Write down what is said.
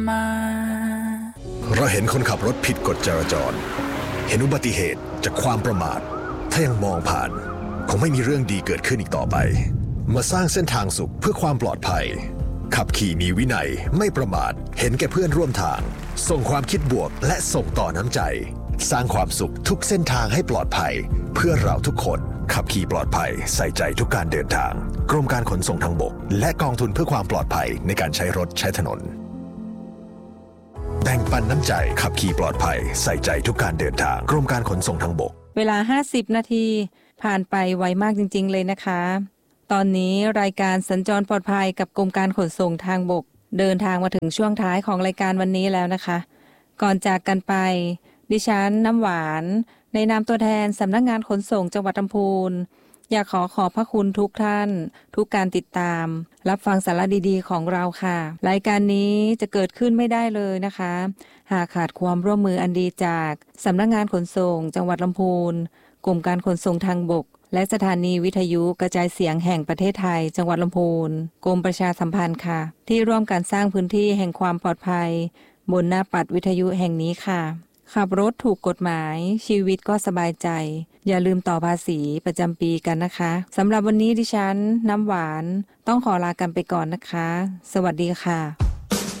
มาเราเห็นคนขับรถผิดกฎจราจรเห็นอุบัติเหตุจากความประมาทถ้ายังมองผ่านคงไม่มีเรื่องดีเกิดขึ้นอีกต่อไปมาสร้างเส้นทางสุขเพื่อความปลอดภัยขับขี่มีวินัยไม่ประมาทเห็นแก่เพื่อนร่วมทางส่งความคิดบวกและส่งต่อน้ำใจสร้างความสุขทุกเส้นทางให้ปลอดภัยเพื่อเราทุกคนขับขี่ปลอดภัยใส่ใจทุกการเดินทางกรมการขนส่งทางบกและกองทุนเพื่อความปลอดภัยในการใช้รถใช้ถนนแบ่งปันน้ำใจขับขี่ปลอดภัยใส่ใจทุกการเดินทางกรมการขนส่งทางบกเวลา50 นาทีผ่านไปไวมากจริงๆเลยนะคะตอนนี้รายการสัญจรปลอดภัยกับกรมการขนส่งทางบกเดินทางมาถึงช่วงท้ายของรายการวันนี้แล้วนะคะก่อนจากกันไปดิฉันน้ำหวานในนามตัวแทนสำนักงานขนส่งจังหวัดลำพูนอยากขอบพระคุณทุกท่านทุกการติดตามรับฟังสาระดีๆของเราค่ะรายการนี้จะเกิดขึ้นไม่ได้เลยนะคะหากขาดความร่วมมืออันดีจากสำนักงานขนส่งจังหวัดลำพูนกรมการขนส่งทางบกและสถานีวิทยุกระจายเสียงแห่งประเทศไทยจังหวัดลำพูนกรมประชาสัมพันธ์ค่ะที่ร่วมกันสร้างพื้นที่แห่งความปลอดภัยบนหน้าปัดวิทยุแห่งนี้ค่ะขับรถถูกกฎหมายชีวิตก็สบายใจอย่าลืมต่อภาษีประจำปีกันนะคะสำหรับวันนี้ดิฉันน้ำหวานต้องขอลากันไปก่อนนะคะสวัสดีค่ะ